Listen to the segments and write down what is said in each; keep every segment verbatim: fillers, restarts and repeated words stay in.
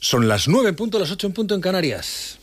Son las nueve en punto, las ocho en punto en Canarias.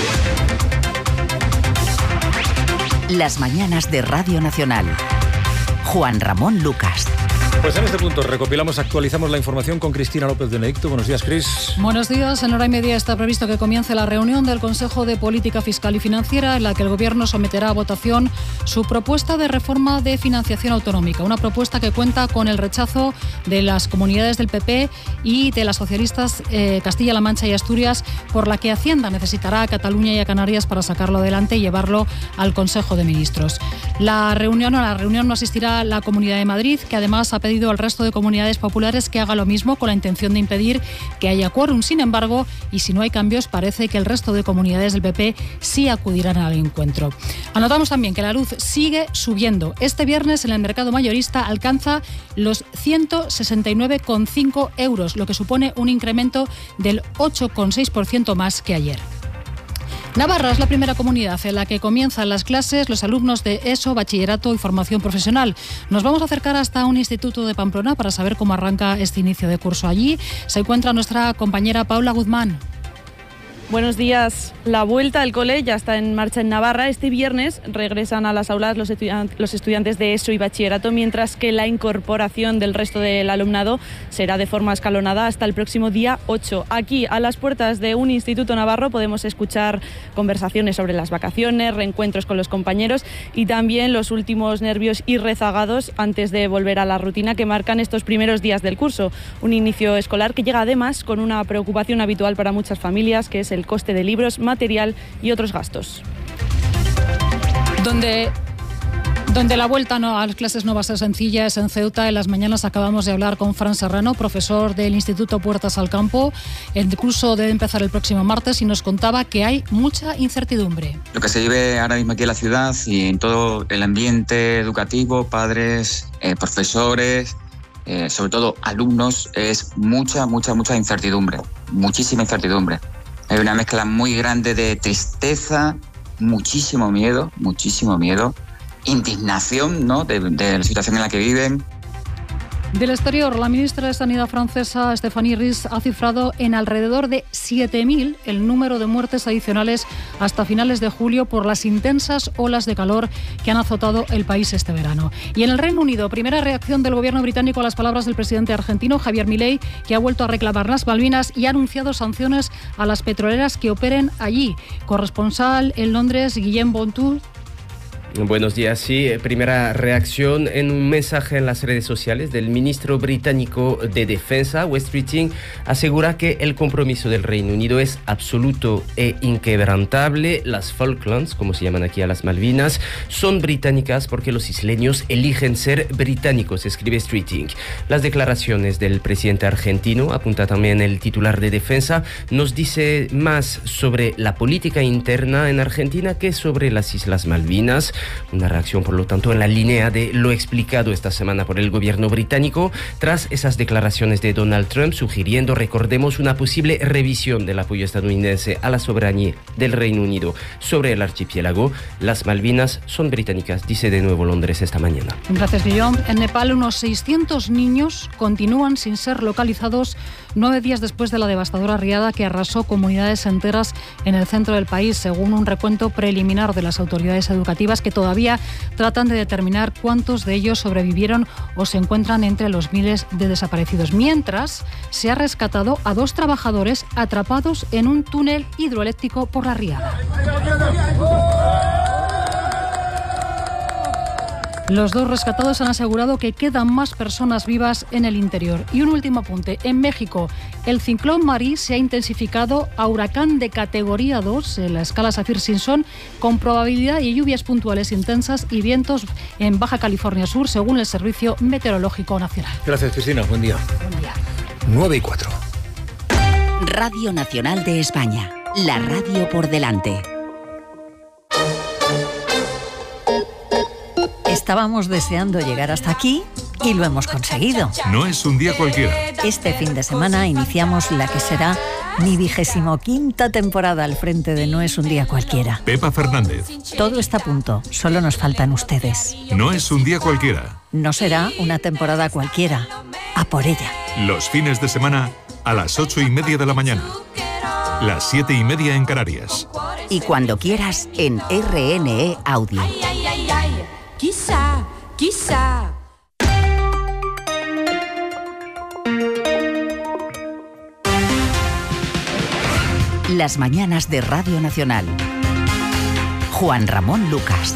Las mañanas de Radio Nacional. Juan Ramón Lucas. Pues en este punto recopilamos, actualizamos la información con Cristina López de Benedicto. Buenos días, Cris. Buenos días. En hora y media está previsto que comience la reunión del Consejo de Política Fiscal y Financiera, en la que el Gobierno someterá a votación su propuesta de reforma de financiación autonómica. Una propuesta que cuenta con el rechazo de las comunidades del P P y de las socialistas eh, Castilla-La Mancha y Asturias, por la que Hacienda necesitará a Cataluña y a Canarias para sacarlo adelante y llevarlo al Consejo de Ministros. La reunión, a la reunión no asistirá la Comunidad de Madrid, que además ha pedido al resto de comunidades populares que haga lo mismo, con la intención de impedir que haya quórum. Sin embargo, y si no hay cambios, parece que el resto de comunidades del P P sí acudirán al encuentro. Anotamos también que la luz sigue subiendo. Este viernes en el mercado mayorista alcanza los ciento sesenta y nueve coma cinco euros, lo que supone un incremento del ocho coma seis por ciento más que ayer. Navarra es la primera comunidad en la que comienzan las clases los alumnos de ESO, bachillerato y formación profesional. Nos vamos a acercar hasta un instituto de Pamplona para saber cómo arranca este inicio de curso. Allí se encuentra nuestra compañera Paula Guzmán. Buenos días. La vuelta al cole ya está en marcha en Navarra. Este viernes regresan a las aulas los, estudian- los estudiantes de ESO y bachillerato, mientras que la incorporación del resto del alumnado será de forma escalonada hasta el próximo día ocho. Aquí, a las puertas de un instituto navarro, podemos escuchar conversaciones sobre las vacaciones, reencuentros con los compañeros y también los últimos nervios y rezagados antes de volver a la rutina que marcan estos primeros días del curso. Un inicio escolar que llega además con una preocupación habitual para muchas familias, que es el el coste de libros, material y otros gastos. Donde, donde la vuelta no, a las clases no va a ser sencilla es en Ceuta. En las mañanas acabamos de hablar con Fran Serrano, profesor del Instituto Puertas al Campo. El curso debe empezar el próximo martes y nos contaba que hay mucha incertidumbre. Lo que se vive ahora mismo aquí en la ciudad y en todo el ambiente educativo, padres, eh, profesores, eh, sobre todo alumnos, es mucha, mucha, mucha incertidumbre, muchísima incertidumbre. Hay una mezcla muy grande de tristeza, muchísimo miedo, muchísimo miedo, indignación, ¿no?, de, de la situación en la que viven. Del exterior, la ministra de Sanidad francesa, Stéphanie Ries, ha cifrado en alrededor de siete mil el número de muertes adicionales hasta finales de julio por las intensas olas de calor que han azotado el país este verano. Y en el Reino Unido, primera reacción del gobierno británico a las palabras del presidente argentino, Javier Milei, que ha vuelto a reclamar las Malvinas y ha anunciado sanciones a las petroleras que operen allí. Corresponsal en Londres, Guillem Bontour. Buenos días. Sí, primera reacción en un mensaje en las redes sociales del ministro británico de Defensa, Wes Streeting, asegura que el compromiso del Reino Unido es absoluto e inquebrantable. Las Falklands, como se llaman aquí a las Malvinas, son británicas porque los isleños eligen ser británicos, escribe Streeting. Las declaraciones del presidente argentino, apunta también el titular de Defensa, nos dice más sobre la política interna en Argentina que sobre las Islas Malvinas. Una reacción, por lo tanto, en la línea de lo explicado esta semana por el gobierno británico tras esas declaraciones de Donald Trump sugiriendo, recordemos, una posible revisión del apoyo estadounidense a la soberanía del Reino Unido sobre el archipiélago. Las Malvinas son británicas, dice de nuevo Londres esta mañana. Gracias, Guillaume. En Nepal, unos seiscientos niños continúan sin ser localizados nueve días después de la devastadora riada que arrasó comunidades enteras en el centro del país, según un recuento preliminar de las autoridades educativas, que todavía tratan de determinar cuántos de ellos sobrevivieron o se encuentran entre los miles de desaparecidos. Mientras, se ha rescatado a dos trabajadores atrapados en un túnel hidroeléctrico por la riada. Los dos rescatados han asegurado que quedan más personas vivas en el interior. Y un último apunte. En México, el ciclón Marí se ha intensificado a huracán de categoría dos en la escala Saffir-Simpson, con probabilidad de lluvias puntuales intensas y vientos en Baja California Sur, según el Servicio Meteorológico Nacional. Gracias, Cristina. Buen día. Buen día. nueve y cuatro. Radio Nacional de España. La radio por delante. Estábamos deseando llegar hasta aquí y lo hemos conseguido. No es un día cualquiera. Este fin de semana iniciamos la que será mi vigésimo quinta temporada al frente de No es un día cualquiera. Pepa Fernández. Todo está a punto, solo nos faltan ustedes. No es un día cualquiera. No será una temporada cualquiera. A por ella. Los fines de semana, a las ocho y media de la mañana. Las siete y media en Canarias. Y cuando quieras en R N E Audio. Ay, ay, ay, ay. Quizá, quizá. Las mañanas de Radio Nacional. Juan Ramón Lucas.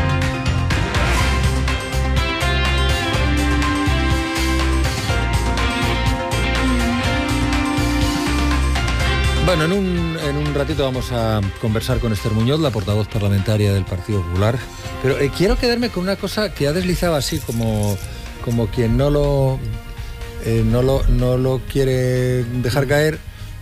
Bueno, en un, en un ratito vamos a conversar con Esther Muñoz, la portavoz parlamentaria del Partido Popular. Pero eh, quiero quedarme con una cosa que ha deslizado así como, como quien no lo, eh, no lo, no lo quiere dejar caer,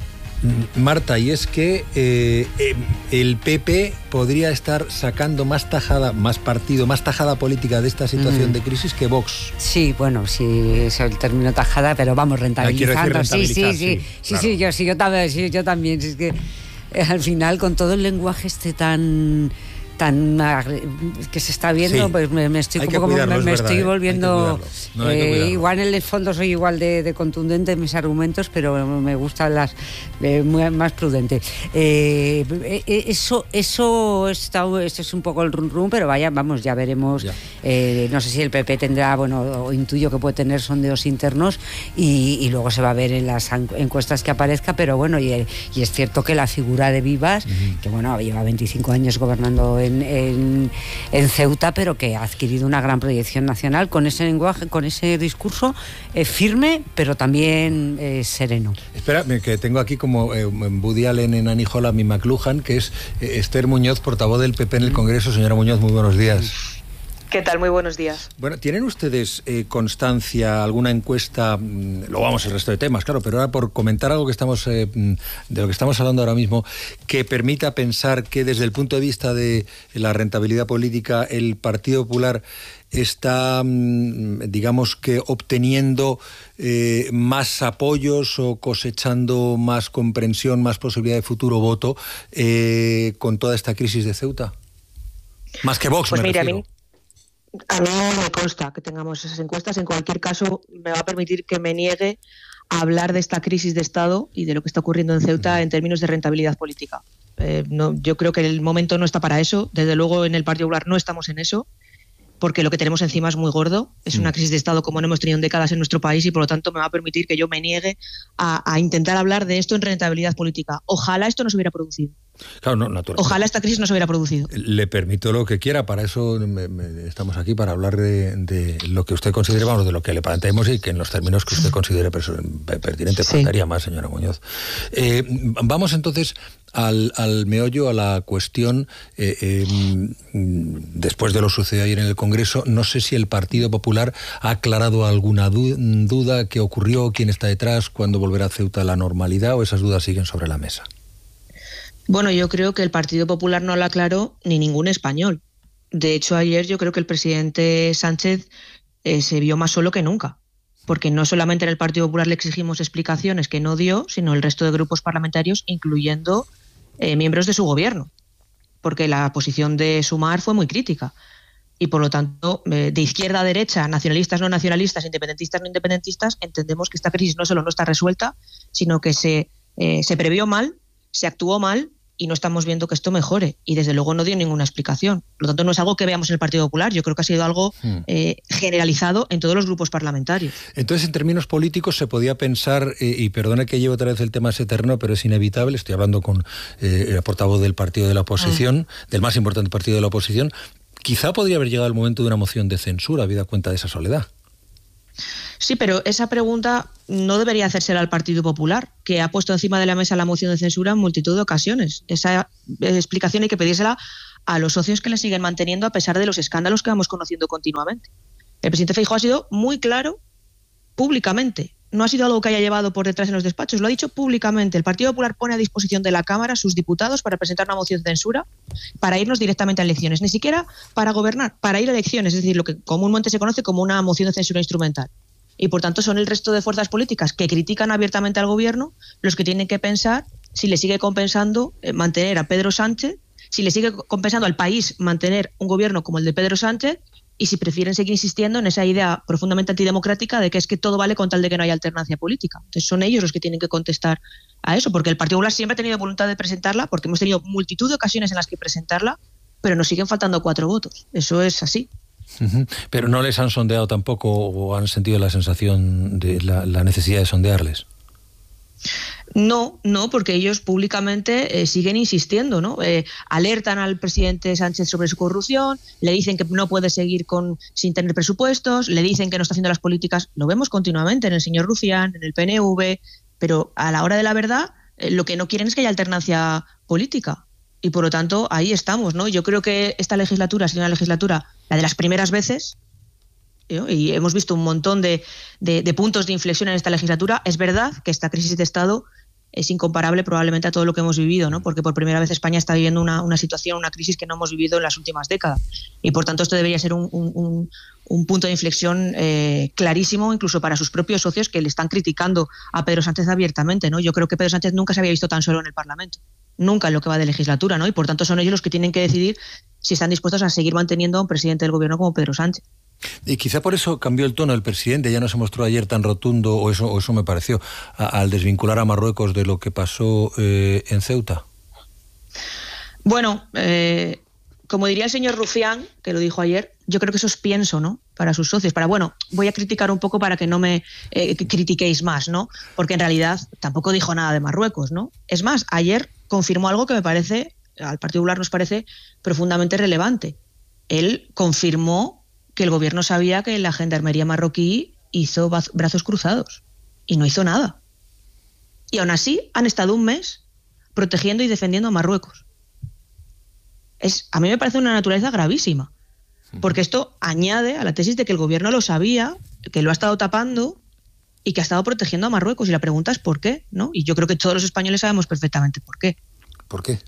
Marta, y es que eh, eh, el P P podría estar sacando más tajada, más partido, más tajada política de esta situación mm. de crisis que Vox. Sí, bueno, sí, es el término tajada, pero vamos, rentabilizando. Ah, rentabilizar, sí, sí, sí, sí, sí, claro. sí, yo, sí, yo también, sí, yo también. Es que eh, al final, con todo el lenguaje este tan... tan que se está viendo, sí. pues me, me estoy como, como me, me verdad, estoy volviendo eh. no, eh, igual en el fondo soy igual de, de contundente en mis argumentos, pero me gustan las eh, muy, más prudente. Eh, eh, eso eso está, esto es un poco el rum rum, pero vaya, vamos, ya veremos. Ya. Eh, no sé si el P P tendrá, bueno, o intuyo que puede tener sondeos internos y, y luego se va a ver en las encuestas que aparezca, pero bueno, y, y es cierto que la figura de Vivas, uh-huh. que bueno, lleva veinticinco años gobernando en En, en, en Ceuta, pero que ha adquirido una gran proyección nacional con ese lenguaje, con ese discurso eh, firme, pero también eh, sereno. Espera, que tengo aquí como eh, Woody Allen en Annie Hall a mi McLuhan, que es eh, Esther Muñoz, portavoz del P P en el Congreso. Señora Muñoz, muy buenos días. ¿Qué tal? Muy buenos días. Bueno, ¿tienen ustedes eh, constancia, alguna encuesta, mmm, luego vamos al resto de temas, claro, pero ahora por comentar algo que estamos eh, de lo que estamos hablando ahora mismo, que permita pensar que desde el punto de vista de la rentabilidad política el Partido Popular está, digamos que, obteniendo eh, más apoyos o cosechando más comprensión, más posibilidad de futuro voto eh, con toda esta crisis de Ceuta? Más que Vox, pues me mira, refiero. A mí, a mí no me consta que tengamos esas encuestas. En cualquier caso, me va a permitir que me niegue a hablar de esta crisis de Estado y de lo que está ocurriendo en Ceuta en términos de rentabilidad política. Eh, no, yo creo que el momento no está para eso. Desde luego, en el Partido Popular no estamos en eso, porque lo que tenemos encima es muy gordo. Es una crisis de Estado como no hemos tenido en décadas en nuestro país y por lo tanto me va a permitir que yo me niegue a, a intentar hablar de esto en rentabilidad política. Ojalá esto no se hubiera producido. Claro, no, natural. Ojalá esta crisis no se hubiera producido. Le permito lo que quiera, para eso me, me, estamos aquí, para hablar de, de lo que usted considere, vamos, de lo que le planteemos y que en los términos que usted considere pertinente. Sí. Faltaría más, señora Muñoz. Eh, vamos entonces al, al meollo, a la cuestión. Eh, eh, después de lo sucedido ayer en el Congreso, no sé si el Partido Popular ha aclarado alguna du- duda, qué ocurrió, quién está detrás, cuándo volverá Ceuta a la normalidad, o esas dudas siguen sobre la mesa. Bueno, yo creo que el Partido Popular no lo aclaró ni ningún español. De hecho, ayer yo creo que el presidente Sánchez eh, se vio más solo que nunca, porque no solamente en el Partido Popular le exigimos explicaciones que no dio, sino el resto de grupos parlamentarios, incluyendo eh, miembros de su gobierno, porque la posición de Sumar fue muy crítica. Y por lo tanto, eh, de izquierda a derecha, nacionalistas, no nacionalistas, independentistas, no independentistas, entendemos que esta crisis no solo no está resuelta, sino que se, eh, se previó mal, se actuó mal y no estamos viendo que esto mejore. Y desde luego no dio ninguna explicación. Por lo tanto, no es algo que veamos en el Partido Popular. Yo creo que ha sido algo hmm. eh, generalizado en todos los grupos parlamentarios. Entonces, en términos políticos, se podía pensar, eh, y perdone que lleve otra vez el tema ese terreno, pero es inevitable, estoy hablando con eh, el portavoz del partido de la oposición, ah. del más importante partido de la oposición, quizá podría haber llegado el momento de una moción de censura, habida cuenta de esa soledad. Sí, pero esa pregunta no debería hacérsela al Partido Popular, que ha puesto encima de la mesa la moción de censura en multitud de ocasiones. Esa explicación hay que pedírsela a los socios que le siguen manteniendo a pesar de los escándalos que vamos conociendo continuamente. El presidente Feijóo ha sido muy claro públicamente. No ha sido algo que haya llevado por detrás en los despachos, lo ha dicho públicamente. El Partido Popular pone a disposición de la Cámara sus diputados para presentar una moción de censura para irnos directamente a elecciones, ni siquiera para gobernar, para ir a elecciones, es decir, lo que comúnmente se conoce como una moción de censura instrumental. Y por tanto son el resto de fuerzas políticas que critican abiertamente al gobierno los que tienen que pensar si le sigue compensando eh, mantener a Pedro Sánchez, si le sigue compensando al país mantener un gobierno como el de Pedro Sánchez, y si prefieren seguir insistiendo en esa idea profundamente antidemocrática de que es que todo vale con tal de que no haya alternancia política. Entonces son ellos los que tienen que contestar a eso, porque el Partido Popular siempre ha tenido voluntad de presentarla, porque hemos tenido multitud de ocasiones en las que presentarla, pero nos siguen faltando cuatro votos. Eso es así. Uh-huh. Pero no les han sondeado tampoco o han sentido la sensación de la, la necesidad de sondearles. No, no, porque ellos públicamente eh, siguen insistiendo, ¿no? Eh, alertan al presidente Sánchez sobre su corrupción, le dicen que no puede seguir con sin tener presupuestos, le dicen que no está haciendo las políticas, lo vemos continuamente en el señor Rufián, en el P N V, pero a la hora de la verdad eh, lo que no quieren es que haya alternancia política. Y por lo tanto, ahí estamos, ¿no? Yo creo que esta legislatura ha sido una legislatura, la de las primeras veces, ¿no? Y hemos visto un montón de, de, de puntos de inflexión en esta legislatura. Es verdad que esta crisis de Estado es incomparable probablemente a todo lo que hemos vivido, ¿no? Porque por primera vez España está viviendo una, una situación, una crisis que no hemos vivido en las últimas décadas. Y por tanto esto debería ser un, un, un punto de inflexión eh, clarísimo, incluso para sus propios socios que le están criticando a Pedro Sánchez abiertamente, ¿no? Yo creo que Pedro Sánchez nunca se había visto tan solo en el Parlamento, nunca en lo que va de legislatura, ¿no? Y por tanto son ellos los que tienen que decidir si están dispuestos a seguir manteniendo a un presidente del gobierno como Pedro Sánchez. Y quizá por eso cambió el tono el presidente, ya no se mostró ayer tan rotundo, o eso, o eso me pareció, a, al desvincular a Marruecos de lo que pasó eh, en Ceuta. Bueno, eh, como diría el señor Rufián, que lo dijo ayer, yo creo que eso es pienso, ¿no? Para sus socios, para, bueno, voy a criticar un poco para que no me eh, critiquéis más, ¿no? Porque en realidad tampoco dijo nada de Marruecos, ¿no? Es más, ayer confirmó algo que me parece, al Partido Popular nos parece profundamente relevante. Él confirmó que el gobierno sabía que la gendarmería marroquí hizo brazos cruzados y no hizo nada. Y aún así han estado un mes protegiendo y defendiendo a Marruecos. Es, a mí me parece una naturaleza gravísima, porque esto añade a la tesis de que el gobierno lo sabía, que lo ha estado tapando y que ha estado protegiendo a Marruecos. Y la pregunta es ¿por qué? ¿No? Y yo creo que todos los españoles sabemos perfectamente por qué. ¿Por qué?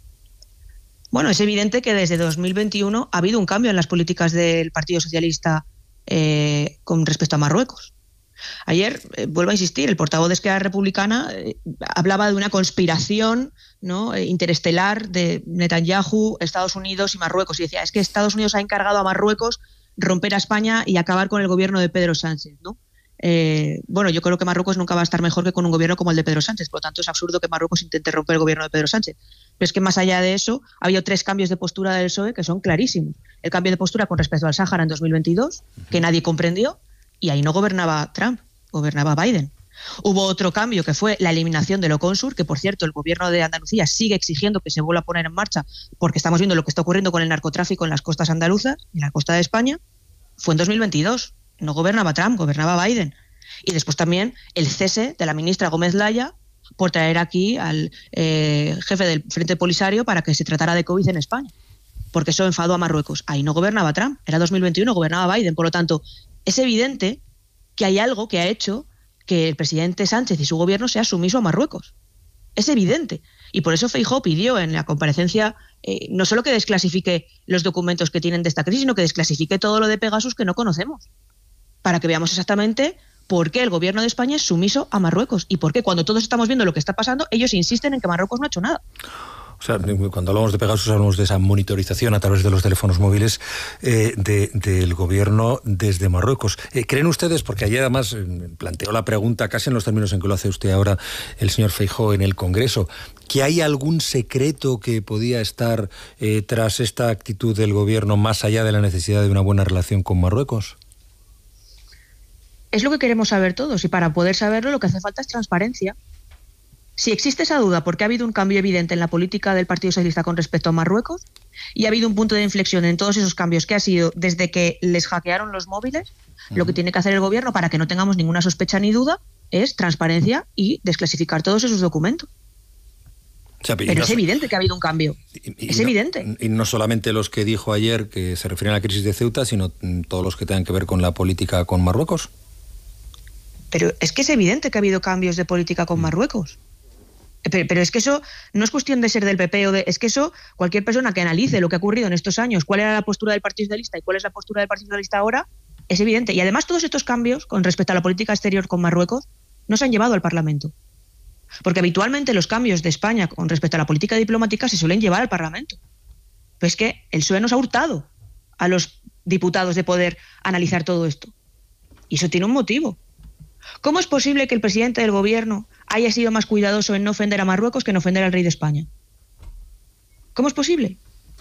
Bueno, es evidente que desde dos mil veintiuno ha habido un cambio en las políticas del Partido Socialista eh, con respecto a Marruecos. Ayer, eh, vuelvo a insistir, el portavoz de Esquerra Republicana eh, hablaba de una conspiración, ¿no?, eh, interestelar de Netanyahu, Estados Unidos y Marruecos. Y decía, es que Estados Unidos ha encargado a Marruecos romper a España y acabar con el gobierno de Pedro Sánchez, ¿no? Eh, bueno, yo creo que Marruecos nunca va a estar mejor que con un gobierno como el de Pedro Sánchez, por lo tanto es absurdo que Marruecos intente romper el gobierno de Pedro Sánchez. Pero es que más allá de eso, ha habido tres cambios de postura del P S O E que son clarísimos. El cambio de postura con respecto al Sáhara en dos mil veintidós, que nadie comprendió, y ahí no gobernaba Trump, gobernaba Biden. Hubo otro cambio que fue la eliminación del Oconsur, que por cierto el gobierno de Andalucía sigue exigiendo que se vuelva a poner en marcha, porque estamos viendo lo que está ocurriendo con el narcotráfico en las costas andaluzas, en la costa de España. Fue en dos mil veintidós, no gobernaba Trump, gobernaba Biden. Y después también el cese de la ministra Gómez Laya por traer aquí al eh, jefe del Frente Polisario para que se tratara de COVID en España, porque eso enfadó a Marruecos. Ahí no gobernaba Trump, era dos mil veintiuno, gobernaba Biden. Por lo tanto, es evidente que hay algo que ha hecho que el presidente Sánchez y su gobierno sea sumiso a Marruecos. Es evidente. Y por eso Feijóo pidió en la comparecencia eh, no solo que desclasifique los documentos que tienen de esta crisis, sino que desclasifique todo lo de Pegasus que no conocemos, para que veamos exactamente por qué el gobierno de España es sumiso a Marruecos y por qué cuando todos estamos viendo lo que está pasando, ellos insisten en que Marruecos no ha hecho nada. O sea, cuando hablamos de Pegasus hablamos de esa monitorización a través de los teléfonos móviles eh, de, del gobierno desde Marruecos. Eh, ¿Creen ustedes, porque ayer además eh, planteó la pregunta casi en los términos en que lo hace usted ahora el señor Feijóo en el Congreso, que hay algún secreto que podía estar eh, tras esta actitud del gobierno más allá de la necesidad de una buena relación con Marruecos? Es lo que queremos saber todos y para poder saberlo lo que hace falta es transparencia. Si existe esa duda porque ha habido un cambio evidente en la política del Partido Socialista con respecto a Marruecos y ha habido un punto de inflexión en todos esos cambios que ha sido desde que les hackearon los móviles, uh-huh. Lo que tiene que hacer el gobierno para que no tengamos ninguna sospecha ni duda es transparencia y desclasificar todos esos documentos. O sea, pero no, es evidente que ha habido un cambio. Y, y es no, evidente. Y no solamente los que dijo ayer que se refieren a la crisis de Ceuta, sino todos los que tengan que ver con la política con Marruecos. Pero es que es evidente que ha habido cambios de política con Marruecos. Pero, pero es que eso no es cuestión de ser del P P o de... Es que eso, cualquier persona que analice lo que ha ocurrido en estos años, cuál era la postura del Partido Socialista y cuál es la postura del Partido Socialista ahora, es evidente. Y además todos estos cambios con respecto a la política exterior con Marruecos no se han llevado al Parlamento. Porque habitualmente los cambios de España con respecto a la política diplomática se suelen llevar al Parlamento. Pero es que el P S O E nos ha hurtado a los diputados de poder analizar todo esto. Y eso tiene un motivo. ¿Cómo es posible que el presidente del gobierno haya sido más cuidadoso en no ofender a Marruecos que en ofender al rey de España? ¿Cómo es posible?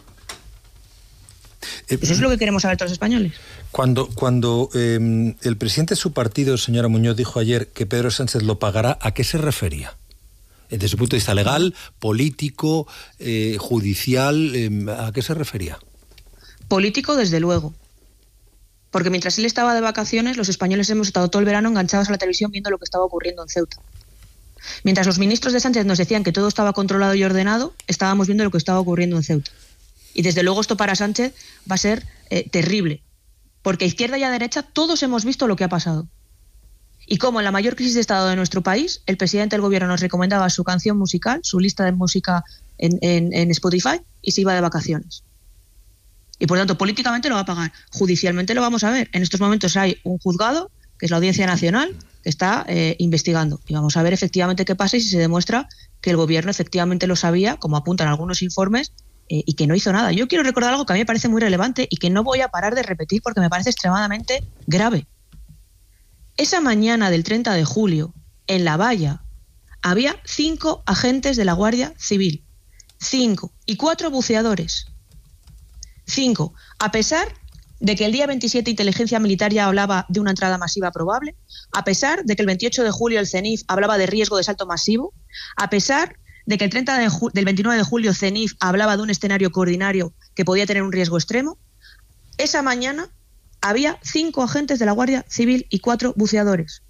Eso es lo que queremos saber todos los españoles. Cuando, cuando eh, el presidente de su partido, señora Muñoz, dijo ayer que Pedro Sánchez lo pagará, ¿a qué se refería? Desde su punto de vista legal, político, eh, judicial, eh, ¿a qué se refería? Político, desde luego. Porque mientras él estaba de vacaciones, los españoles hemos estado todo el verano enganchados a la televisión viendo lo que estaba ocurriendo en Ceuta. Mientras los ministros de Sánchez nos decían que todo estaba controlado y ordenado, estábamos viendo lo que estaba ocurriendo en Ceuta. Y desde luego esto para Sánchez va a ser eh, terrible. Porque a izquierda y a derecha todos hemos visto lo que ha pasado. Y como en la mayor crisis de Estado de nuestro país, el presidente del gobierno nos recomendaba su canción musical, su lista de música en, en, en Spotify, y se iba de vacaciones. Y por tanto, políticamente lo va a pagar. Judicialmente lo vamos a ver. En estos momentos hay un juzgado, que es la Audiencia Nacional, que está eh, investigando. Y vamos a ver efectivamente qué pasa y si se demuestra que el gobierno efectivamente lo sabía, como apuntan algunos informes, eh, y que no hizo nada. Yo quiero recordar algo que a mí me parece muy relevante y que no voy a parar de repetir porque me parece extremadamente grave. Esa mañana del treinta de julio, en La Valla, había cinco agentes de la Guardia Civil. Cinco. Y cuatro buceadores. Cinco. A pesar de que el día veintisiete Inteligencia Militar ya hablaba de una entrada masiva probable, a pesar de que el veintiocho de julio el CENIF hablaba de riesgo de salto masivo, a pesar de que el treinta de ju- del veintinueve de julio CENIF hablaba de un escenario coordinario que podía tener un riesgo extremo, esa mañana había cinco agentes de la Guardia Civil y cuatro buceadores.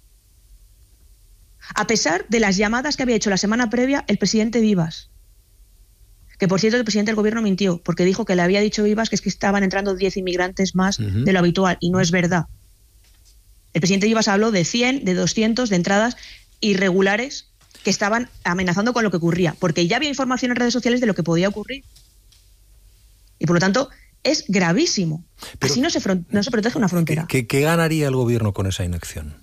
A pesar de las llamadas que había hecho la semana previa el presidente Vivas, que por cierto el presidente del gobierno mintió, porque dijo que le había dicho Vivas que es que estaban entrando diez inmigrantes más uh-huh. de lo habitual, y no es verdad. El presidente Vivas habló de cien, de doscientos, de entradas irregulares que estaban amenazando con lo que ocurría, porque ya había información en redes sociales de lo que podía ocurrir. Y por lo tanto, es gravísimo. Pero, así no se, front- no se protege una frontera. ¿qué, ¿Qué ganaría el gobierno con esa inacción?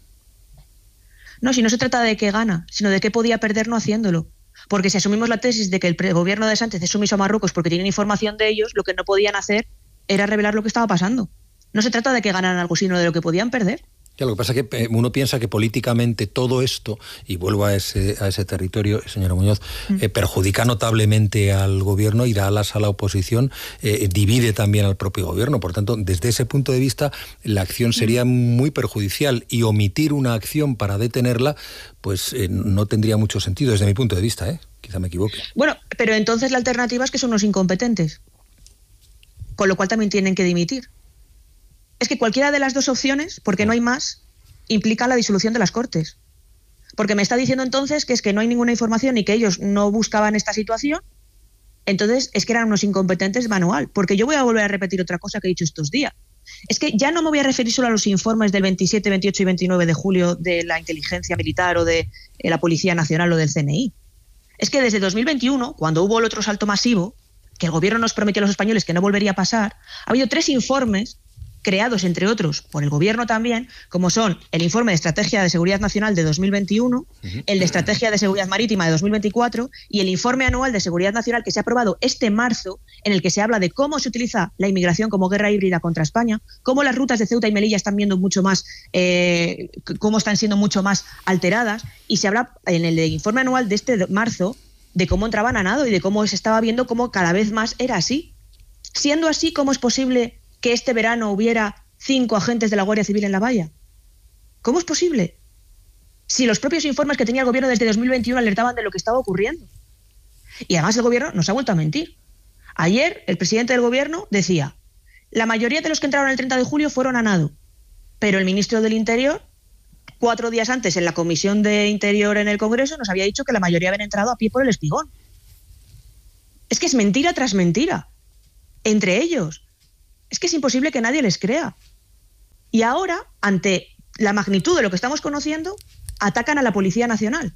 No, si no se trata de qué gana, sino de qué podía perder no haciéndolo. Porque si asumimos la tesis de que el pre- gobierno de Sánchez es sumiso a Marruecos porque tienen información de ellos, lo que no podían hacer era revelar lo que estaba pasando. No se trata de que ganaran algo, sino de lo que podían perder. Ya, lo que pasa es que uno piensa que políticamente todo esto, y vuelvo a ese, a ese territorio, señora Muñoz, mm. eh, perjudica notablemente al gobierno y da alas a la oposición, eh, divide también al propio gobierno. Por tanto, desde ese punto de vista, la acción sería mm. muy perjudicial, y omitir una acción para detenerla, pues eh, no tendría mucho sentido desde mi punto de vista, ¿eh? Quizá me equivoque. Bueno, pero entonces la alternativa es que son unos incompetentes, con lo cual también tienen que dimitir. Es que cualquiera de las dos opciones, porque no hay más, implica la disolución de las Cortes. Porque me está diciendo entonces que es que no hay ninguna información y que ellos no buscaban esta situación, entonces es que eran unos incompetentes manual. Porque yo voy a volver a repetir otra cosa que he dicho estos días. Es que ya no me voy a referir solo a los informes del veintisiete, veintiocho y veintinueve de julio de la inteligencia militar o de la Policía Nacional o del C N I. Es que desde dos mil veintiuno, cuando hubo el otro salto masivo, que el gobierno nos prometió a los españoles que no volvería a pasar, ha habido tres informes creados, entre otros, por el gobierno también, como son el informe de Estrategia de Seguridad Nacional de dos mil veintiuno, uh-huh. el de Estrategia de Seguridad Marítima de dos mil veinticuatro y el informe anual de Seguridad Nacional que se ha aprobado este marzo, en el que se habla de cómo se utiliza la inmigración como guerra híbrida contra España, cómo las rutas de Ceuta y Melilla están viendo mucho más, eh, cómo están siendo mucho más alteradas, y se habla en el informe anual de este marzo de cómo entraban a nado y de cómo se estaba viendo cómo cada vez más era así. Siendo así, ¿cómo es posible que este verano hubiera cinco agentes de la Guardia Civil en La Valla? ¿Cómo es posible? Si los propios informes que tenía el gobierno desde dos mil veintiuno alertaban de lo que estaba ocurriendo. Y además el gobierno nos ha vuelto a mentir. Ayer el presidente del gobierno decía: la mayoría de los que entraron el treinta de julio fueron a nado, pero el ministro del Interior, cuatro días antes en la Comisión de Interior en el Congreso, nos había dicho que la mayoría habían entrado a pie por el Espigón. Es que es mentira tras mentira. Entre ellos. Es que es imposible que nadie les crea. Y ahora, ante la magnitud de lo que estamos conociendo, atacan a la Policía Nacional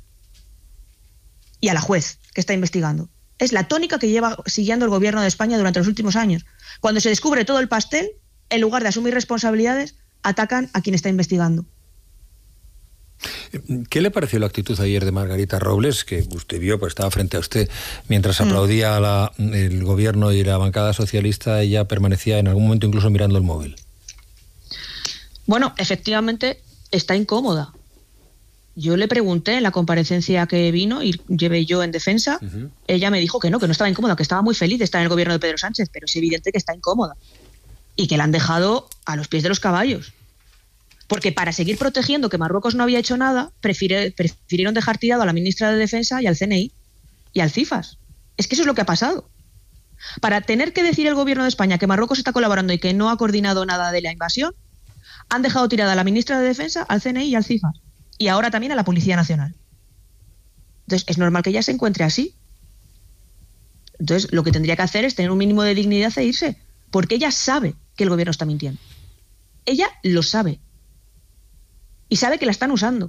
y a la juez que está investigando. Es la tónica que lleva siguiendo el gobierno de España durante los últimos años. Cuando se descubre todo el pastel, en lugar de asumir responsabilidades, atacan a quien está investigando. ¿Qué le pareció la actitud ayer de Margarita Robles, que usted vio, pues estaba frente a usted, mientras mm. aplaudía la, el gobierno y la bancada socialista, ella permanecía en algún momento incluso mirando el móvil? Bueno, efectivamente está incómoda. Yo le pregunté en la comparecencia que vino y llevé yo en defensa, uh-huh. ella me dijo que no, que no estaba incómoda, que estaba muy feliz de estar en el gobierno de Pedro Sánchez, pero es evidente que está incómoda y que la han dejado a los pies de los caballos. Porque para seguir protegiendo que Marruecos no había hecho nada, prefiere, prefirieron dejar tirado a la ministra de Defensa y al C N I y al CIFAS. Es que eso es lo que ha pasado. Para tener que decir el gobierno de España que Marruecos está colaborando y que no ha coordinado nada de la invasión, han dejado tirada a la ministra de Defensa, al C N I y al CIFAS. Y ahora también a la Policía Nacional. Entonces, es normal que ella se encuentre así. Entonces, lo que tendría que hacer es tener un mínimo de dignidad e irse. Porque ella sabe que el gobierno está mintiendo. Ella lo sabe. Y sabe que la están usando.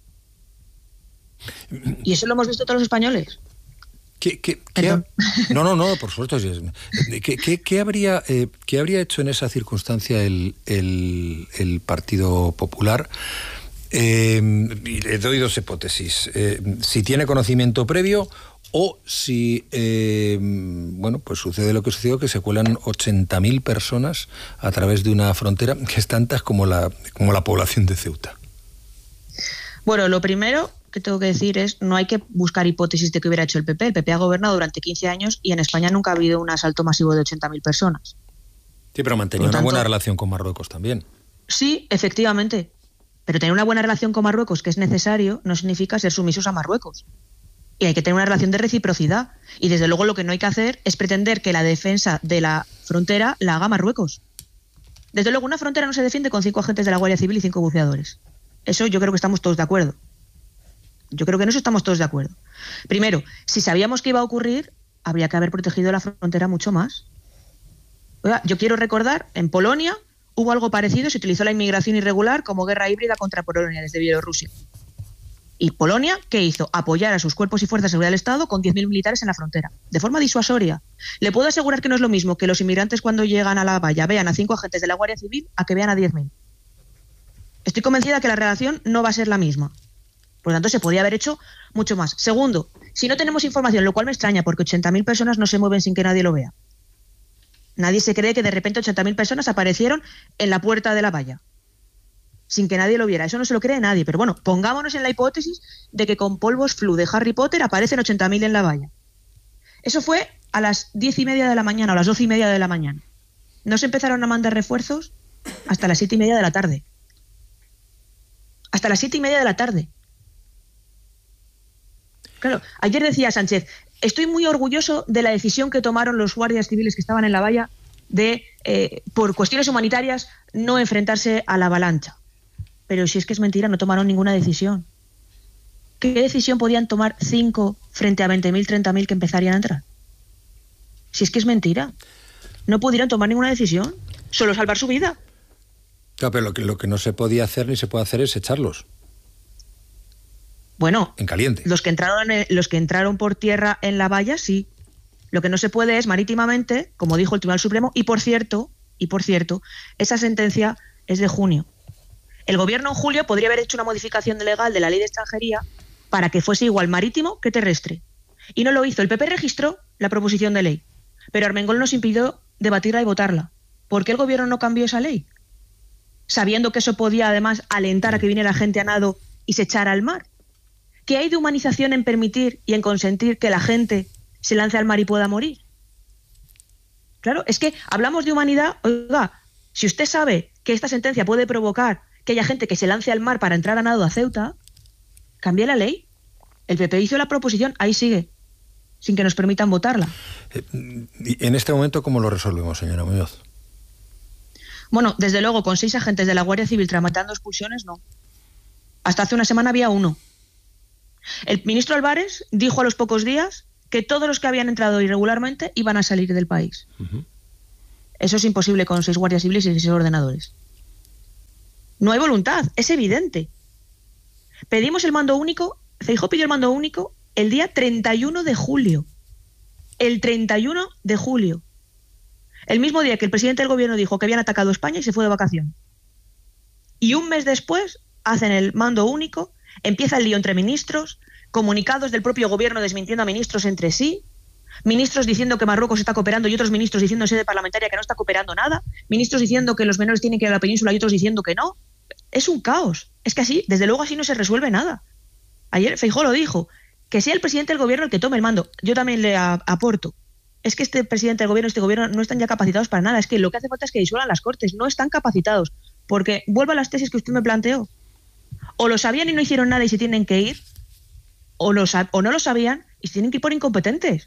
Y eso lo hemos visto todos los españoles. ¿Qué, qué, qué ha... No, no, no, por supuesto. ¿Qué, qué, qué, habría, eh, ¿Qué habría hecho en esa circunstancia el, el, el Partido Popular? Eh, y le doy dos hipótesis. Eh, si tiene conocimiento previo o si, eh, bueno, pues sucede lo que sucedió, que se cuelan ochenta mil personas a través de una frontera que es tantas como la, como la población de Ceuta. Bueno, lo primero que tengo que decir es no hay que buscar hipótesis de que hubiera hecho el P P. El P P ha gobernado durante quince años y en España nunca ha habido un asalto masivo de ochenta mil personas. Sí, pero mantenía una buena relación con Marruecos también. Sí, efectivamente. Pero tener una buena relación con Marruecos, que es necesario, no significa ser sumisos a Marruecos. Y hay que tener una relación de reciprocidad. Y desde luego lo que no hay que hacer es pretender que la defensa de la frontera la haga Marruecos. Desde luego una frontera no se defiende con cinco agentes de la Guardia Civil y cinco buceadores. Eso yo creo que estamos todos de acuerdo. Yo creo que en eso estamos todos de acuerdo. Primero, si sabíamos que iba a ocurrir, habría que haber protegido la frontera mucho más. Oiga, yo quiero recordar, en Polonia hubo algo parecido, se utilizó la inmigración irregular como guerra híbrida contra Polonia desde Bielorrusia. ¿Y Polonia qué hizo? Apoyar a sus cuerpos y fuerzas de seguridad del Estado con diez mil militares en la frontera, de forma disuasoria. Le puedo asegurar que no es lo mismo que los inmigrantes cuando llegan a la valla vean a cinco agentes de la Guardia Civil a que vean a diez mil. Estoy convencida que la relación no va a ser la misma. Por lo tanto, se podía haber hecho mucho más. Segundo, si no tenemos información, lo cual me extraña, porque ochenta mil personas no se mueven sin que nadie lo vea. Nadie se cree que de repente ochenta mil personas aparecieron en la puerta de la valla, sin que nadie lo viera. Eso no se lo cree nadie. Pero bueno, pongámonos en la hipótesis de que con polvos flu de Harry Potter aparecen ochenta mil en la valla. Eso fue a las diez y media de la mañana, o a las doce y media de la mañana. No se empezaron a mandar refuerzos hasta las siete y media de la tarde. Hasta las siete y media de la tarde. Claro, ayer decía Sánchez, estoy muy orgulloso de la decisión que tomaron los guardias civiles que estaban en la valla de, eh, por cuestiones humanitarias, no enfrentarse a la avalancha. Pero si es que es mentira, no tomaron ninguna decisión. ¿Qué decisión podían tomar cinco frente a veinte mil, treinta mil que empezarían a entrar? Si es que es mentira. No pudieron tomar ninguna decisión, solo salvar su vida. Claro, pero lo que, lo que no se podía hacer ni se puede hacer es echarlos. Bueno, en caliente. Los que entraron, los que entraron por tierra en la valla, sí. Lo que no se puede es marítimamente, como dijo el Tribunal Supremo, y por cierto, y por cierto, esa sentencia es de junio. El gobierno en julio podría haber hecho una modificación legal de la ley de extranjería para que fuese igual marítimo que terrestre. Y no lo hizo. El P P registró la proposición de ley, pero Armengol nos impidió debatirla y votarla. ¿Por qué el gobierno no cambió esa ley? Sabiendo que eso podía además alentar a que viniera gente a nado y se echara al mar. ¿Qué hay de humanización en permitir y en consentir que la gente se lance al mar y pueda morir? Claro, es que hablamos de humanidad. Oiga, si usted sabe que esta sentencia puede provocar que haya gente que se lance al mar para entrar a nado a Ceuta, cambie la ley. El P P hizo la proposición, ahí sigue, sin que nos permitan votarla. En este momento, ¿cómo lo resolvemos, señora Muñoz? Bueno, desde luego, con seis agentes de la Guardia Civil tramitando expulsiones, no. Hasta hace una semana había uno. El ministro Álvarez dijo a los pocos días que todos los que habían entrado irregularmente iban a salir del país. Uh-huh. Eso es imposible con seis guardias civiles y seis ordenadores. No hay voluntad, es evidente. Pedimos el mando único, Feijóo pidió el mando único el día treinta y uno de julio. El treinta y uno de julio. El mismo día que el presidente del gobierno dijo que habían atacado España y se fue de vacación. Y un mes después hacen el mando único Empieza el lío entre ministros, comunicados del propio gobierno desmintiendo a ministros entre sí, ministros diciendo que Marruecos está cooperando y otros ministros diciendo en sede parlamentaria que no está cooperando nada, ministros diciendo que los menores tienen que ir a la península y otros diciendo que no. Es un caos. Es que así, desde luego así no se resuelve nada. Ayer Feijóo lo dijo, que sea el presidente del gobierno el que tome el mando. Yo también le a, aporto. Es que este presidente del gobierno, este gobierno no están ya capacitados para nada. Es que lo que hace falta es que disuelvan las Cortes. No están capacitados. Porque vuelvo a las tesis que usted me planteó. O lo sabían y no hicieron nada y se tienen que ir, o, lo, o no lo sabían y se tienen que ir por incompetentes.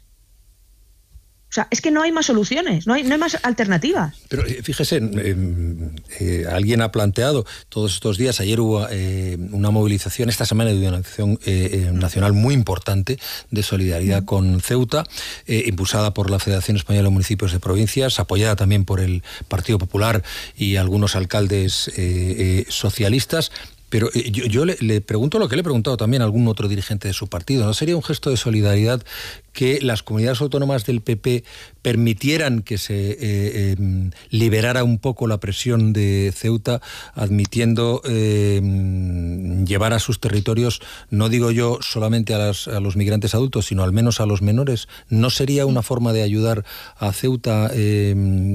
O sea, es que no hay más soluciones, no hay, no hay más alternativas. Pero fíjese, eh, eh, alguien ha planteado todos estos días, ayer hubo eh, una movilización, esta semana de una acción eh, nacional muy importante de solidaridad mm. con Ceuta, eh, impulsada por la Federación Española de Municipios de Provincias, apoyada también por el Partido Popular y algunos alcaldes eh, eh, socialistas. Pero eh, yo, yo le, le pregunto lo que le he preguntado también a algún otro dirigente de su partido. ¿No sería un gesto de solidaridad que las comunidades autónomas del P P permitieran que se eh, eh, liberara un poco la presión de Ceuta, admitiendo eh, llevar a sus territorios, no digo yo solamente a, las, a los migrantes adultos, sino al menos a los menores? ¿No sería una forma de ayudar a Ceuta eh,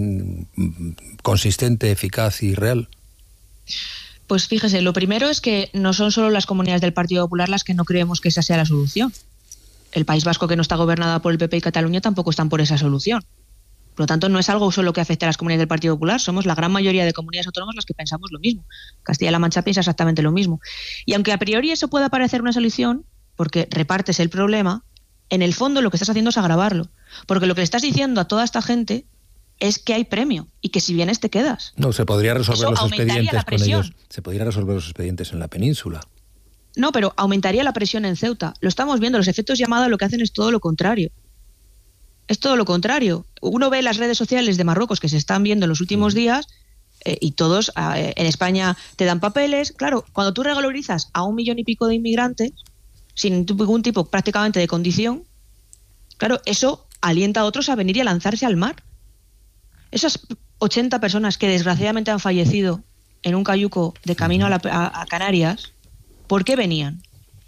consistente, eficaz y real? Pues fíjese, lo primero es que no son solo las comunidades del Partido Popular las que no creemos que esa sea la solución. El País Vasco, que no está gobernada por el P P, y Cataluña tampoco están por esa solución. Por lo tanto, no es algo solo que afecte a las comunidades del Partido Popular, somos la gran mayoría de comunidades autónomas las que pensamos lo mismo. Castilla-La Mancha piensa exactamente lo mismo. Y aunque a priori eso pueda parecer una solución, porque repartes el problema, en el fondo lo que estás haciendo es agravarlo. Porque lo que le estás diciendo a toda esta gente es que hay premio y que si vienes te quedas. No, se podría resolver Eso los expedientes con ellos. Se podría resolver los expedientes en la península. No, pero aumentaría la presión en Ceuta. Lo estamos viendo, los efectos llamada lo que hacen es todo lo contrario. Es todo lo contrario. Uno ve las redes sociales de Marruecos que se están viendo en los últimos días eh, y todos eh, en España te dan papeles. Claro, cuando tú regularizas a un millón y pico de inmigrantes sin ningún tipo prácticamente de condición, claro, eso alienta a otros a venir y a lanzarse al mar. Esas ochenta personas que desgraciadamente han fallecido en un cayuco de camino a, la, a, a Canarias, ¿por qué venían?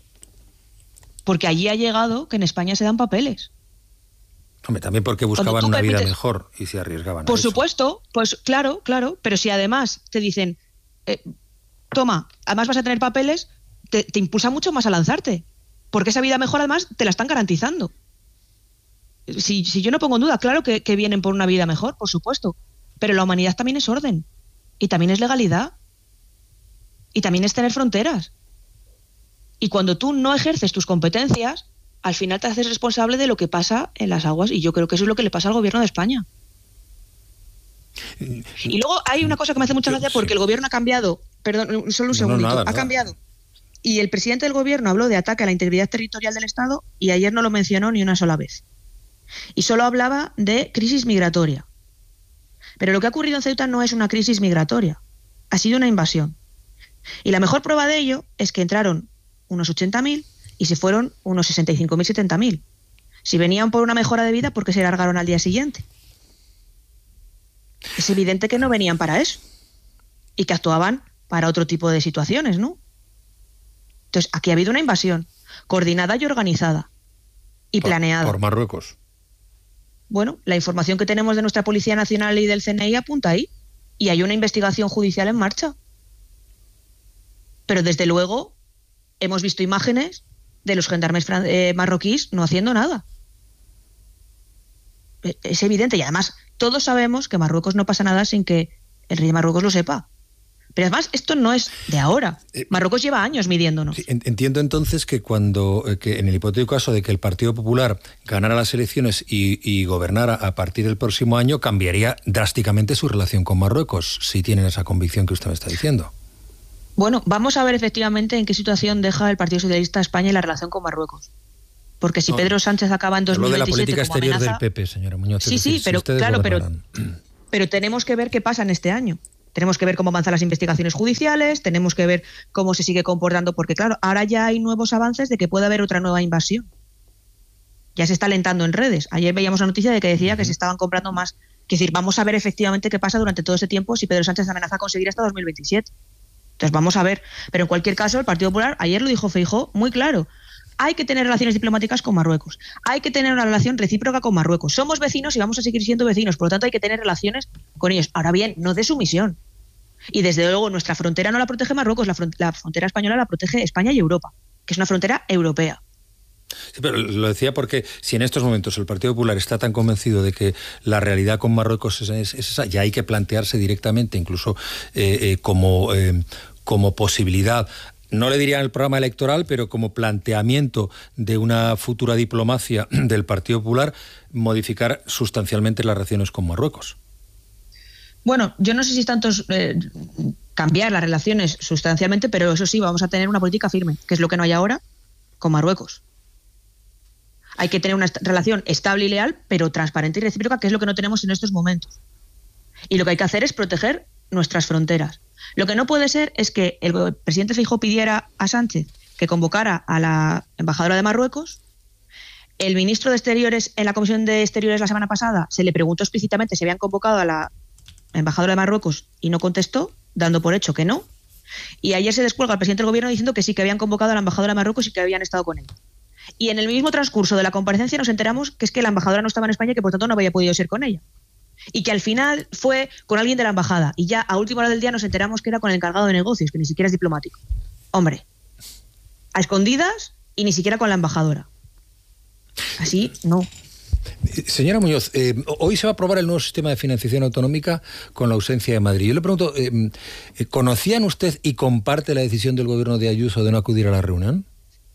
Porque allí ha llegado que en España se dan papeles. Hombre, también porque buscaban una permites, vida mejor y se arriesgaban. Por a eso. supuesto, pues claro, claro, pero si además te dicen, eh, toma, además vas a tener papeles, te, te impulsa mucho más a lanzarte, porque esa vida mejor además te la están garantizando. Si, si yo no pongo en duda, claro que, que vienen por una vida mejor, por supuesto, pero la humanidad también es orden, y también es legalidad, y también es tener fronteras. Y cuando tú no ejerces tus competencias, al final te haces responsable de lo que pasa en las aguas, y yo creo que eso es lo que le pasa al gobierno de España. Y luego hay una cosa que me hace mucha gracia, porque el gobierno ha cambiado, perdón, solo un segundito, no, no, nada, ha nada. cambiado. Y el presidente del gobierno habló de ataque a la integridad territorial del Estado y ayer no lo mencionó ni una sola vez. Y solo hablaba de crisis migratoria. Pero lo que ha ocurrido en Ceuta no es una crisis migratoria, ha sido una invasión. Y la mejor prueba de ello es que entraron unos ochenta mil y se fueron unos sesenta y cinco mil, setenta mil. Si venían por una mejora de vida, ¿por qué se largaron al día siguiente? Es evidente que no venían para eso y que actuaban para otro tipo de situaciones, ¿no? Entonces, aquí ha habido una invasión coordinada y organizada y por, planeada. Por Marruecos. Bueno, la información que tenemos de nuestra Policía Nacional y del C N I apunta ahí. Y hay una investigación judicial en marcha. Pero desde luego hemos visto imágenes de los gendarmes eh, marroquíes no haciendo nada. Es evidente. Y además todos sabemos que Marruecos no pasa nada sin que el rey de Marruecos lo sepa. Pero además esto no es de ahora. Marruecos lleva años midiéndonos. Sí, entiendo entonces que cuando que en el hipotético caso de que el Partido Popular ganara las elecciones y, y gobernara a partir del próximo año, cambiaría drásticamente su relación con Marruecos, si tienen esa convicción que usted me está diciendo. Bueno, vamos a ver efectivamente en qué situación deja el Partido Socialista de España y la relación con Marruecos. Porque si no, Pedro Sánchez acaba en dos mil veintisiete de la política como exterior amenaza, del P P, señora Muñoz. Sí, sí, decir, pero si claro, pero, gobernaran. pero tenemos que ver qué pasa en este año. Tenemos que ver cómo avanzan las investigaciones judiciales, tenemos que ver cómo se sigue comportando, porque claro, ahora ya hay nuevos avances de que puede haber otra nueva invasión. Ya se está alentando en redes. Ayer veíamos la noticia de que decía uh-huh. que se estaban comprando más. Es decir, vamos a ver efectivamente qué pasa durante todo ese tiempo si Pedro Sánchez amenaza a conseguir hasta dos mil veintisiete. Entonces vamos a ver. Pero en cualquier caso, el Partido Popular, ayer lo dijo Feijóo muy claro, hay que tener relaciones diplomáticas con Marruecos, hay que tener una relación recíproca con Marruecos. Somos vecinos y vamos a seguir siendo vecinos, por lo tanto hay que tener relaciones con ellos. Ahora bien, no de sumisión. Y desde luego nuestra frontera no la protege Marruecos, la, front- la frontera española la protege España y Europa, que es una frontera europea. Sí, pero lo decía porque si en estos momentos el Partido Popular está tan convencido de que la realidad con Marruecos es, es, es esa, ya hay que plantearse directamente, incluso eh, eh, como, eh, como posibilidad, no le diría en el programa electoral, pero como planteamiento de una futura diplomacia del Partido Popular, modificar sustancialmente las relaciones con Marruecos. Bueno, yo no sé si es tanto eh, cambiar las relaciones sustancialmente, pero eso sí, vamos a tener una política firme, que es lo que no hay ahora con Marruecos. Hay que tener una est- relación estable y leal, pero transparente y recíproca, que es lo que no tenemos en estos momentos. Y lo que hay que hacer es proteger nuestras fronteras. Lo que no puede ser es que el presidente Feijóo pidiera a Sánchez que convocara a la embajadora de Marruecos. El ministro de Exteriores en la Comisión de Exteriores la semana pasada se le preguntó explícitamente si habían convocado a la embajadora de Marruecos y no contestó, dando por hecho que no. Y ayer se descuelga el presidente del gobierno diciendo que sí, que habían convocado a la embajadora de Marruecos y que habían estado con él. Y en el mismo transcurso de la comparecencia nos enteramos que es que la embajadora no estaba en España y que por tanto no había podido ser con ella. Y que al final fue con alguien de la embajada. Y ya a última hora del día nos enteramos que era con el encargado de negocios, que ni siquiera es diplomático. Hombre, a escondidas y ni siquiera con la embajadora. Así, no. Señora Muñoz, eh, hoy se va a aprobar el nuevo sistema de financiación autonómica con la ausencia de Madrid. Yo le pregunto, eh, ¿conocían usted y comparte la decisión del gobierno de Ayuso de no acudir a la reunión?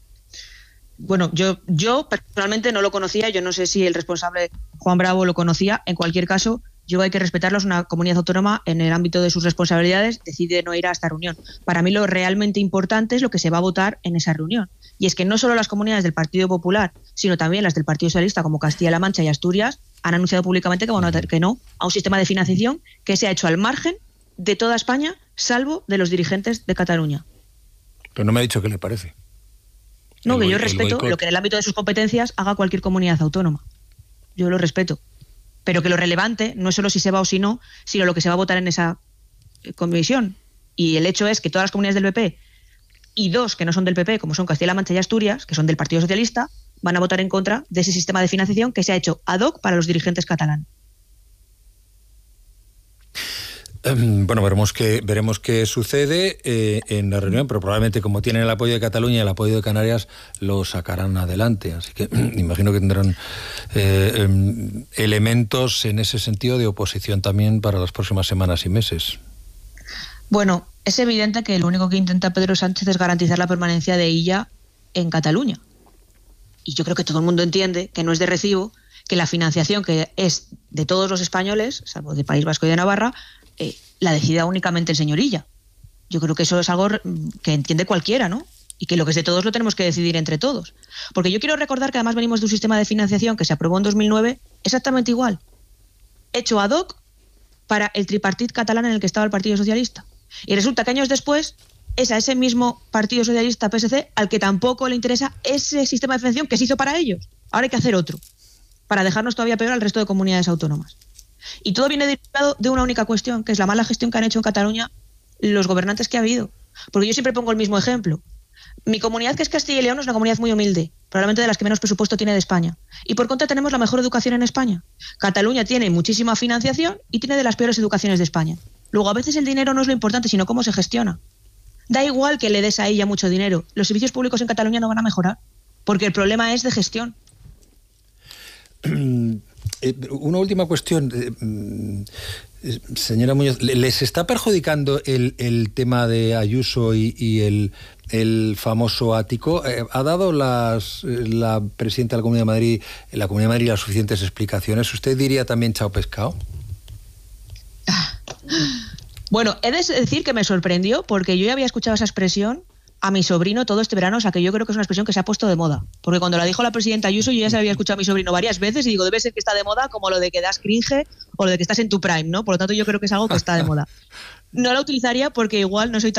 Bueno, yo, yo personalmente no lo conocía, yo no sé si el responsable Juan Bravo lo conocía. En cualquier caso, yo hay que respetarlo, es una comunidad autónoma en el ámbito de sus responsabilidades, decide no ir a esta reunión. Para mí lo realmente importante es lo que se va a votar en esa reunión. Y es que no solo las comunidades del Partido Popular, sino también las del Partido Socialista, como Castilla-La Mancha y Asturias, han anunciado públicamente que van a votar que no a un sistema de financiación que se ha hecho al margen de toda España, salvo de los dirigentes de Cataluña. Pero no me ha dicho qué le parece. No, el que yo boicot. respeto lo que en el ámbito de sus competencias haga cualquier comunidad autónoma. Yo lo respeto. Pero que lo relevante no es solo si se va o si no, sino lo que se va a votar en esa comisión. Y el hecho es que todas las comunidades del P P y dos que no son del P P, como son Castilla-La Mancha y Asturias, que son del Partido Socialista, van a votar en contra de ese sistema de financiación que se ha hecho ad hoc para los dirigentes catalanes. Bueno, veremos qué, veremos qué sucede eh, en la reunión, pero probablemente como tienen el apoyo de Cataluña y el apoyo de Canarias, lo sacarán adelante. Así que imagino que tendrán eh, eh, elementos en ese sentido de oposición también para las próximas semanas y meses. Bueno, es evidente que lo único que intenta Pedro Sánchez es garantizar la permanencia de Illa en Cataluña. Y yo creo que todo el mundo entiende que no es de recibo que la financiación, que es de todos los españoles, salvo del País Vasco y de Navarra, eh, la decida únicamente el señor Illa. Yo creo que eso es algo que entiende cualquiera, ¿no? Y que lo que es de todos lo tenemos que decidir entre todos. Porque yo quiero recordar que además venimos de un sistema de financiación que se aprobó en dos mil nueve exactamente igual, hecho ad hoc para el tripartit catalán en el que estaba el Partido Socialista. Y resulta que años después es a ese mismo Partido Socialista P S C al que tampoco le interesa ese sistema de financiación que se hizo para ellos. Ahora hay que hacer otro, para dejarnos todavía peor al resto de comunidades autónomas. Y todo viene derivado de una única cuestión, que es la mala gestión que han hecho en Cataluña los gobernantes que ha habido. Porque yo siempre pongo el mismo ejemplo. Mi comunidad, que es Castilla y León, es una comunidad muy humilde, probablemente de las que menos presupuesto tiene de España. Y por contra tenemos la mejor educación en España. Cataluña tiene muchísima financiación y tiene de las peores educaciones de España. Luego, a veces el dinero no es lo importante, sino cómo se gestiona. Da igual que le des a ella mucho dinero. Los servicios públicos en Cataluña no van a mejorar, porque el problema es de gestión. Eh, una última cuestión, eh, señora Muñoz, ¿les está perjudicando el, el tema de Ayuso y, y el, el famoso ático? Eh, ¿Ha dado las, la presidenta de la Comunidad de Madrid, la Comunidad de Madrid las suficientes explicaciones? ¿Usted diría también chao pescado? Bueno, he de decir que me sorprendió porque yo ya había escuchado esa expresión a mi sobrino todo este verano, o sea que yo creo que es una expresión que se ha puesto de moda. Porque cuando la dijo la presidenta Ayuso yo ya se la había escuchado a mi sobrino varias veces y digo, debe ser que está de moda como lo de que das cringe o lo de que estás en tu prime, ¿no? Por lo tanto yo creo que es algo que está de moda. No la utilizaría porque igual no soy tan